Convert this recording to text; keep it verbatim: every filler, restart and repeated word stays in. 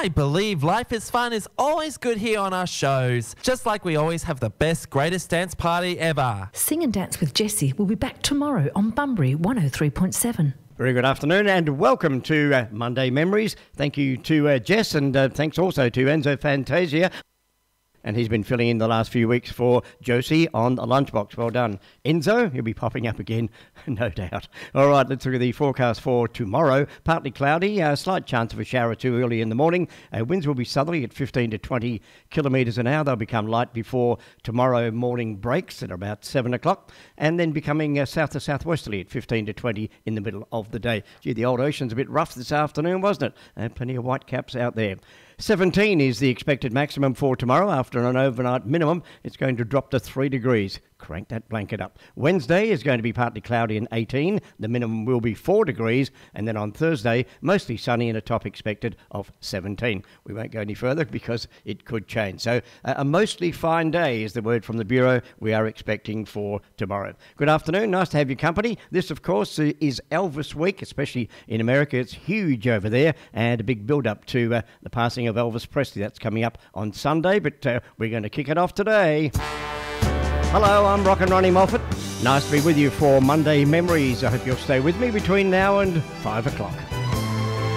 I believe life is fun is always good here on our shows. Just like we always have the best, greatest dance party ever. Sing and Dance with Jessie will be back tomorrow on Bunbury one oh three point seven. Very good afternoon and welcome to uh, Monday Memories. Thank you to uh, Jess and uh, thanks also to Enzo Fantasia. And he's been filling in the last few weeks for Josie on the lunchbox. Well done. Enzo, he'll be popping up again, no doubt. All right, let's look at the forecast for tomorrow. Partly cloudy, a slight chance of a shower or two early in the morning. Uh, winds will be southerly at fifteen to twenty kilometres an hour. They'll become light before tomorrow morning breaks at about seven o'clock. And then becoming uh, south to southwesterly at fifteen to twenty in the middle of the day. Gee, the old ocean's a bit rough this afternoon, wasn't it? And plenty of white caps out there. seventeen is the expected maximum for tomorrow. After an overnight minimum, it's going to drop to three degrees. Crank that blanket up. Wednesday is going to be partly cloudy and eighteen. The minimum will be four degrees. And then on Thursday, mostly sunny and a top expected of seventeen. We won't go any further because it could change. So uh, a mostly fine day is the word from the Bureau we are expecting for tomorrow. Good afternoon. Nice to have your company. This, of course, is Elvis Week, especially in America. It's huge over there and a big build-up to uh, the passing of Elvis Presley. That's coming up on Sunday, but uh, we're going to kick it off today. Hello, I'm Rockin' Ronnie Moffat. Nice to be with you for Monday Memories. I hope you'll stay with me between now and five o'clock.